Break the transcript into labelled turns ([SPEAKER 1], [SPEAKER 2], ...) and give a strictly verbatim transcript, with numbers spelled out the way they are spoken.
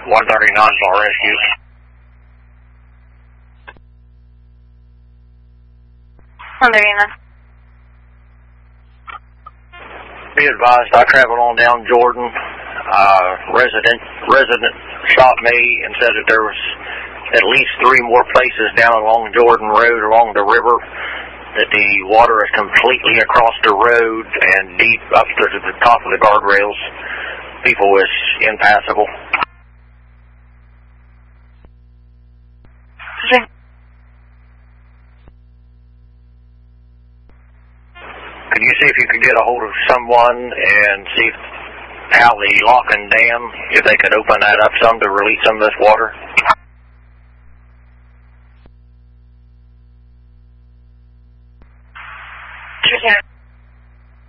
[SPEAKER 1] one thirty-nine for rescue.
[SPEAKER 2] one thirty-nine.
[SPEAKER 1] Be advised, I traveled on down Jordan. Uh, resident resident stopped me and said that there was at least three more places down along Jordan Road, along the river, that the water is completely across the road and deep up to the top of the guardrails. People is impassable.
[SPEAKER 2] Okay.
[SPEAKER 1] Could you see if you could get a hold of someone and see how the lock and dam, if they could open that up some to release some of this water?
[SPEAKER 2] Sure, sir.